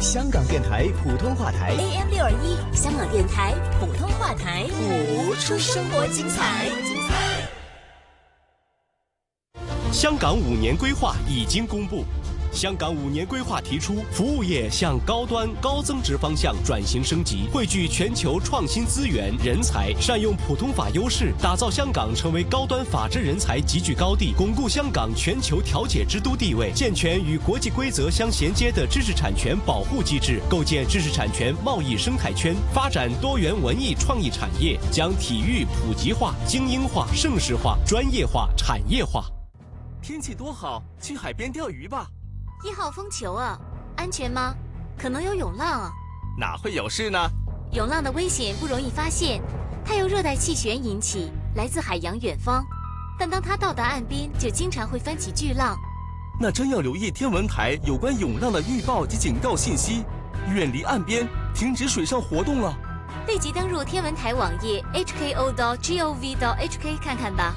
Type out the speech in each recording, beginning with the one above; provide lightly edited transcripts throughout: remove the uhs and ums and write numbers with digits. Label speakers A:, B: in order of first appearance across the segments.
A: 香港电台普通话台
B: AM621，香港电台普通话台，
A: 活出生活精彩。
C: 香港5年规划已经公布。香港5年规划提出，服务业向高端高增值方向转型升级，汇聚全球创新资源、人才，善用普通法优势，打造香港成为高端法治人才集聚高地，巩固香港全球调解之都地位，健全与国际规则相衔接的知识产权保护机制，构建知识产权贸易生态圈，发展多元文艺创意产业，将体育普及化、精英化、盛世化、专业化、产业化。
D: 天气多好，去海边钓鱼吧。
B: 1号风球啊，安全吗？可能有涌浪啊。
D: 哪会有事呢？
B: 涌浪的危险不容易发现，它由热带气旋引起，来自海洋远方，但当它到达岸边，就经常会翻起巨浪。
D: 那真要留意天文台有关涌浪的预报及警告信息，远离岸边，停止水上活动了。
B: 立即登入天文台网页 hko.gov.hk 看看吧。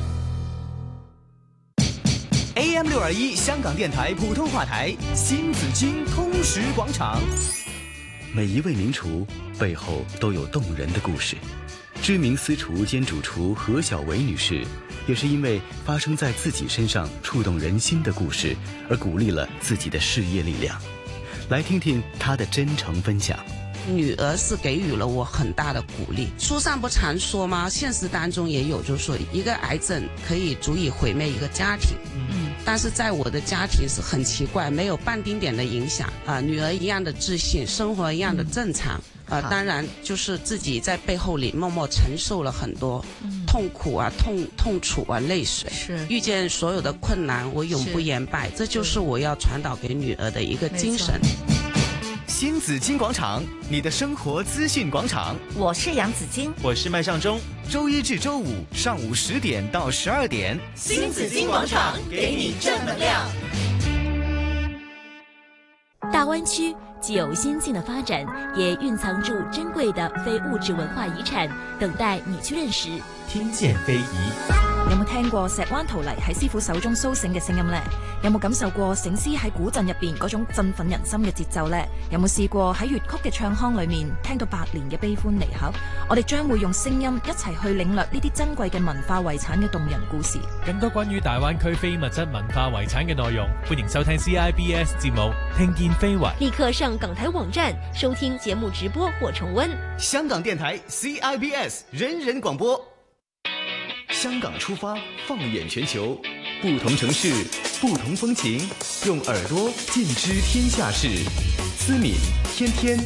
A: AM621香港电台普通话台新紫荆通识广场。
E: 每一位名厨背后都有动人的故事。知名私厨兼主厨何小维女士，也是因为发生在自己身上触动人心的故事，而鼓励了自己的事业力量。来听听她的真诚分享。
F: 女儿是给予了我很大的鼓励。书上不常说吗？现实当中也有，就是说一个癌症可以足以毁灭一个家庭。但是在我的家庭是很奇怪，没有半丁点的影响女儿一样的自信，生活一样的正常当然就是自己在背后里默默承受了很多痛苦啊、痛楚啊、泪水。是遇见所有的困难，我永不言败，这就是我要传导给女儿的一个精神。
A: 新紫荆广场，你的生活资讯广场。
G: 我是杨紫荆，
H: 我是麦尚中。
A: 周一至周五上午10点到12点，
G: 新紫荆广场给你正能量。
B: 大湾区既有先进的发展，也蕴藏住珍贵的非物質文化遺產，等待你去認識。
H: 聽見非遺。
G: 有冇聽過石灣陶泥喺師傅手中蘇醒嘅聲音呢？有冇感受過醒獅喺古鎮入邊嗰種振奮人心嘅節奏呢？有冇試過喺粵曲嘅唱腔裏面聽到百年嘅悲歡離合？我哋將會用聲音一齊去領略呢啲珍貴嘅文化遺產嘅動人故事。
I: 更多關於大灣區非物質文化遺產嘅內容，歡迎收聽 CIBS 節目《聽見非遺》。
J: 立刻上港台網站收聽節目直播或重溫。
A: 香港電台 CIBS 人人廣播。香港出發，放眼全球，不同城市，不同風情，用耳朵盡知天下事。思敏、天天